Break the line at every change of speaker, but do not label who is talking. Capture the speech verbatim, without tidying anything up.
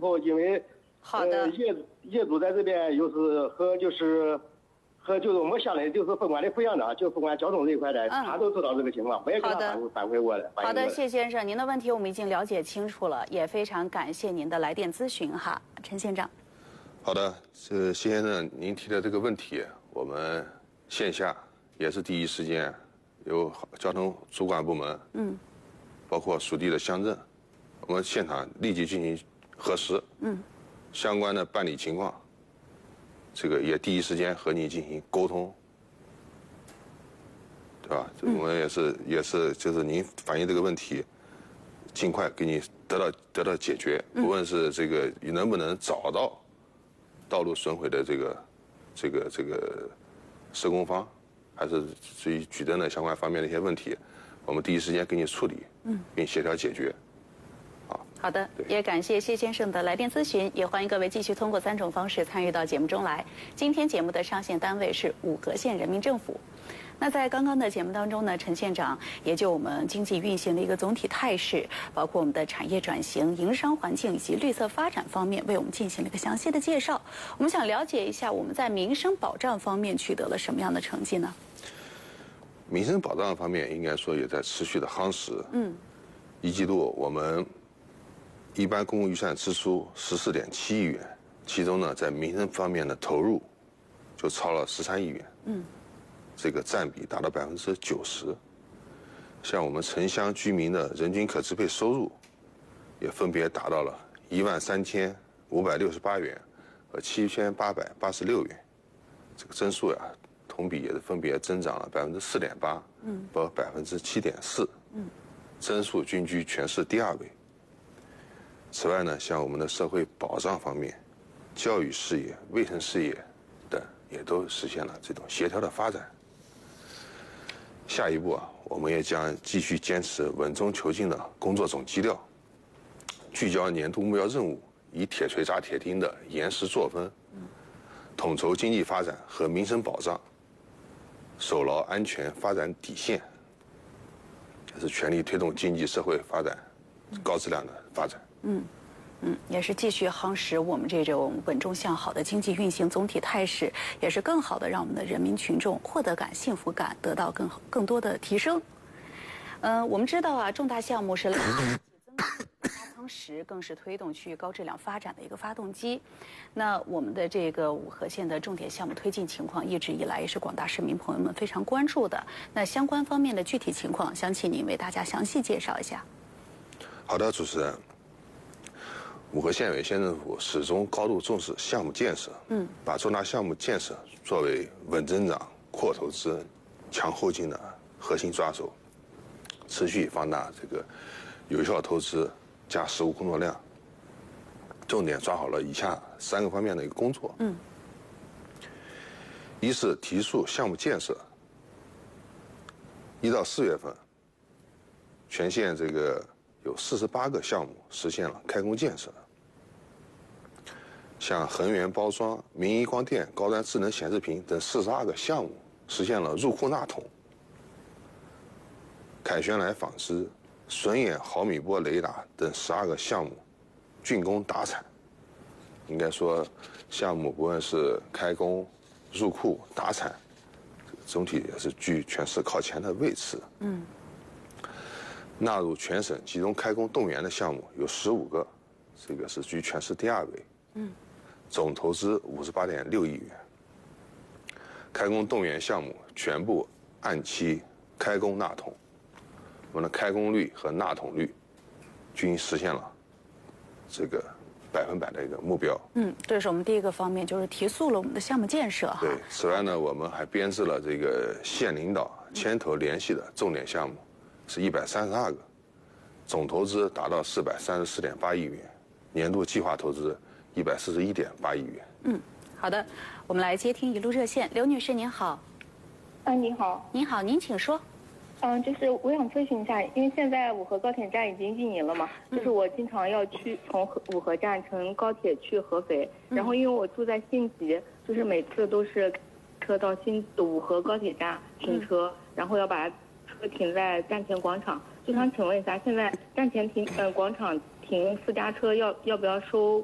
后，因为
好的、
呃、业业主在这边又是和就是和就是我们乡里就是分管的副乡长，就分管交通这一块的，
嗯、
他都知道这个情况，我也跟他反馈反馈过了。
好的，谢先生，您的问题我们已经了解清楚了，也非常感谢您的来电咨询哈，陈县长。
好的，这谢先生您提的这个问题，我们线下也是第一时间由交通主管部门，嗯，包括属地的乡镇，我们现场立即进行核实，嗯，相关的办理情况，这个也第一时间和你进行沟通，对吧？我们也是也是就是您反映这个问题，尽快给你得到得到解决，不论是这个你能不能找到道路损毁的这个这个这个施工方，还是至于举证的相关方面的一些问题，我们第一时间给你处理，嗯，并协调解决。好，
好的，也感谢谢先生的来电咨询，也欢迎各位继续通过三种方式参与到节目中来。今天节目的上线单位是五河县人民政府。那在刚刚的节目当中呢，陈县长也就我们经济运行的一个总体态势，包括我们的产业转型、营商环境以及绿色发展方面，为我们进行了一个详细的介绍。我们想了解一下，我们在民生保障方面取得了什么样的成绩呢？
民生保障方面应该说也在持续的夯实。嗯，一季度我们一般公共预算支出十四点七亿元，其中呢，在民生方面的投入就超了十三亿元。嗯。这个占比达到百分之九十，像我们城乡居民的人均可支配收入，也分别达到了一万三千五百六十八元和七千八百八十六元，这个增速呀，同比也是分别增长了百分之四点八，嗯，和百分之七点四，嗯，增速均居全市第二位。此外呢，像我们的社会保障方面，教育事业、卫生事业等，也都实现了这种协调的发展。下一步啊，我们也将继续坚持稳中求进的工作总基调，聚焦年度目标任务，以铁锤砸铁钉的严实作风，统筹经济发展和民生保障，守牢安全发展底线，也是全力推动经济社会发展高质量的发展。
嗯。嗯，也是继续夯实我们这种稳中向好的经济运行总体态势，也是更好的让我们的人民群众获得感、幸福感得到更更多的提升。嗯、呃，我们知道啊，重大项目是拉动增长、加仓实，更是推动区域高质量发展的一个发动机。那我们的这个五河县的重点项目推进情况，一直以来也是广大市民朋友们非常关注的。那相关方面的具体情况，想请您为大家详细介绍一下。
好的，主持人。五河县委县政府始终高度重视项目建设，嗯，把重大项目建设作为稳增长、扩投资、强后进的核心抓手，持续放大这个有效投资加实务工作量，重点抓好了以下三个方面的一个工作，嗯，一是提速项目建设，一到四月份，全县这个有四十八个项目实现了开工建设。像恒源包装、明仪光电、高端智能显示屏等四十二个项目实现了入库纳桶。凯旋来纺织、顺眼毫米波雷达等十二个项目竣工达产。应该说，项目不论是开工、入库、达产，总体也是居全市靠前的位置。嗯。纳入全省集中开工动员的项目有十五个，这个是居全市第二位。嗯。总投资五十八点六亿元，开工动员项目全部按期开工纳桶，我们的开工率和纳桶率均实现了这个百分百的一个目标。嗯，
这是我们第一个方面，就是提速了我们的项目建设哈。
对，此外呢，我们还编制了这个县领导牵头联系的重点项目，是一百三十二个，总投资达到四百三十四点八亿元，年度计划投资一百四十一点八亿元。
嗯，好的，我们来接听一路热线，刘女士您好。
啊，你好。
您好，您请说。
嗯，就是我想咨询一下，因为现在五河高铁站已经运营了嘛，嗯、就是我经常要去从五河站乘高铁去合肥，嗯、然后因为我住在新集，就是每次都是车到新五河高铁站停车，嗯、然后要把车停在站前广场，就想请问一下，现在站前停呃广场停私家车要要不要收